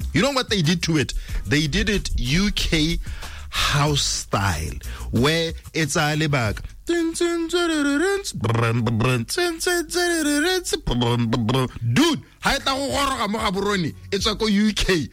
You know what they did to it? They did it UK house style, where it's a lebak. Dude, it's a UK.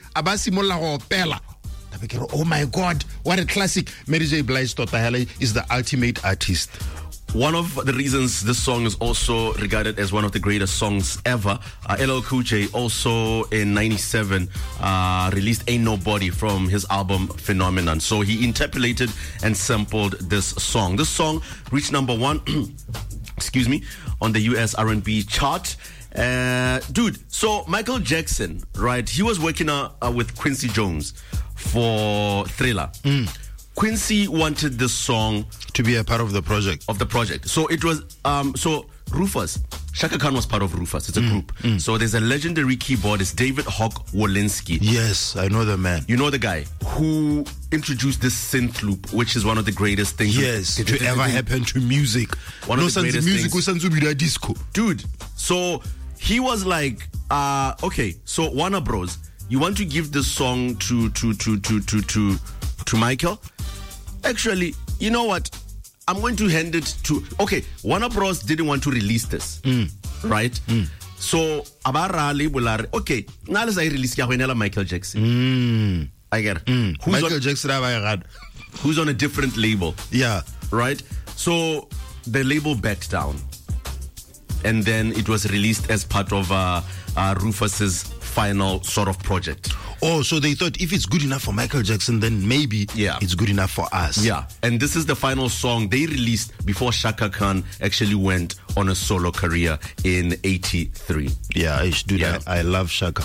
Oh my God, what a classic. Mary J. Blige is the ultimate artist. One of the reasons this song is also regarded as one of the greatest songs ever, LL Cool J also in 97 released Ain't Nobody from his album Phenomenon. So he interpolated and sampled this song. This song reached number 1 excuse me, on the US R&B chart. Dude, so Michael Jackson, right, he was working with Quincy Jones for Thriller. Quincy wanted this song to be a part of the project. So it was so Rufus, Shaka Khan was part of Rufus. It's a group. So there's a legendary keyboardist, David Hawk Wolinski. Yes, I know the man. You know the guy who introduced this synth loop, which is one of the greatest things to ever happen to music. One of the greatest things. Disco. Dude, so he was like, okay, so Warner Bros, you want to give this song to Michael? Actually, you know what? I'm going to hand it to... Okay, Warner Bros. Didn't want to release this, right? So, Abara label, okay, now let's release Michael Jackson. I get it. Michael Jackson, who's on a different label. Yeah. Right? So, the label backed down. And then it was released as part of Rufus's final sort of project. Oh, so they thought if it's good enough for Michael Jackson, then maybe it's good enough for us. Yeah, and this is the final song they released before Shaka Khan actually went on a solo career in 83. Yeah, dude, yeah. I love Shaka.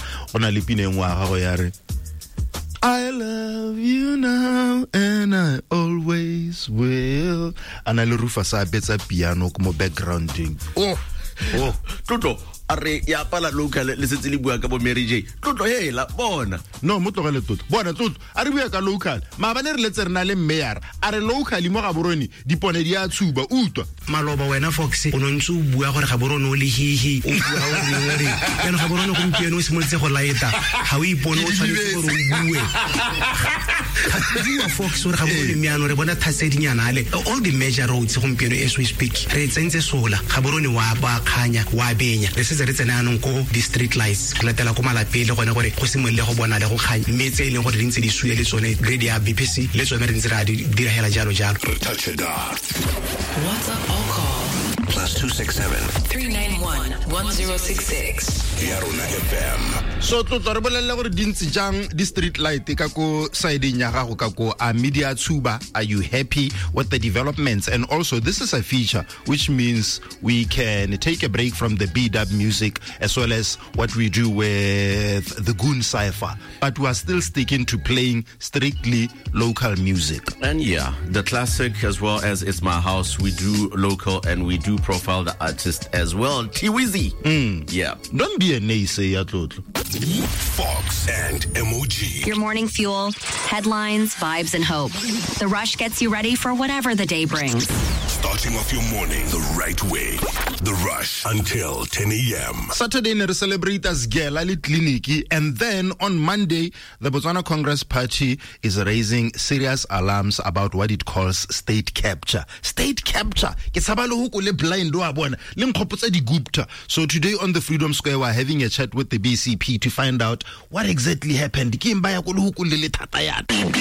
I love you now and I always will. And I love Rufus better piano como backgrounding. Oh, Toto. Are ya pala local le setse le bua ka bo Mary J. Tlotlo hela bona. No, mo tlogele Toto. Bona Toto, a re bua ka local. Ma bane re letse rena le mayor. Are local mo ga boroni dipone di a tshuba utwa. Maloba wena Fox o ntse o bua gore ga borono le hihi o bua gore ya no ga borono go mpieno o simoletse go laeta. Ha o ipone o tshwanetse gore o bue. Fox or ga borono miano re bona thasedinyana ale. All the major roads go mpieno as we speak. Re tsentse sola. Ga borono wa ba khanya wa benya. Re tsena nong ko di street lights go latela ko malapele gone gore go simolele go bona le go khanya metse ile gore dintse di suye le tsone grade ya BPC le tsone re ntse ra di hela jalo jalo. Touch it off. What's up all call +267 391 1066 Yaruna FM. So to re bolella gore dintse jang di street light ka ko side nya gago ka ko a media tsuba. Are you happy with the developments? And also this is a feature, which means we can take a break from the B-dub music as well as what we do with the Goon Cypher, but we are still sticking to playing strictly local music. And yeah, the classic as well as It's My House, we do local and we do profile the artist as well. T-Wizzy. Yeah. Don't be a naysayer, Tlotlo. Fox and MOG. Your morning fuel, headlines, vibes, and hope. The Rush gets you ready for whatever the day brings. Starting off your morning the right way. The Rush until 10 a.m. Saturday, we celebrate as Gelali Clinic, and then on Monday, the Botswana Congress Party is raising serious alarms about what it calls state capture. State capture. So today on the Freedom Square, we're having a chat with the BCP to find out what exactly happened.